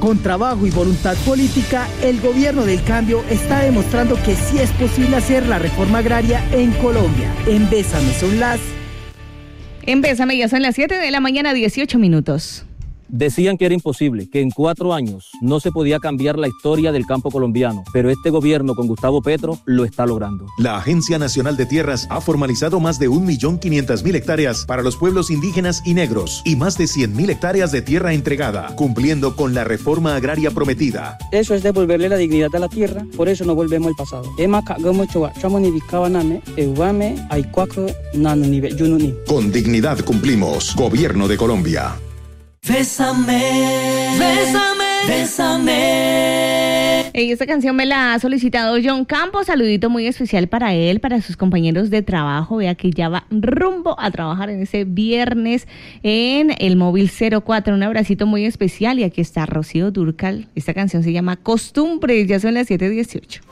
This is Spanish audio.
Con trabajo y voluntad política, el gobierno del cambio está demostrando que sí es posible hacer la reforma agraria en Colombia. En Bésame ya son las 7 de la mañana, 18 minutos. Decían que era imposible, que en 4 años no se podía cambiar la historia del campo colombiano, pero este gobierno con Gustavo Petro lo está logrando. La Agencia Nacional de Tierras ha formalizado más de 1.500.000 hectáreas para los pueblos indígenas y negros y más de 100.000 hectáreas de tierra entregada, cumpliendo con la reforma agraria prometida. Eso es devolverle la dignidad a la tierra, por eso no volvemos al pasado. Con dignidad cumplimos. Gobierno de Colombia. Bésame, bésame, bésame. Esta canción me la ha solicitado John Campos. Saludito muy especial para él, para sus compañeros de trabajo. Vea que ya va rumbo a trabajar en ese viernes en el móvil 04. Un abracito muy especial. Y aquí está Rocío Dúrcal. Esta canción se llama Costumbres. Ya son las 7:18.